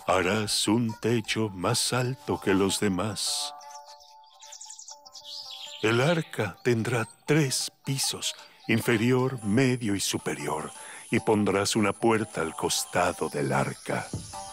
Harás un techo más alto que los demás. El arca tendrá 3 pisos, inferior, medio y superior, y pondrás una puerta al costado del arca.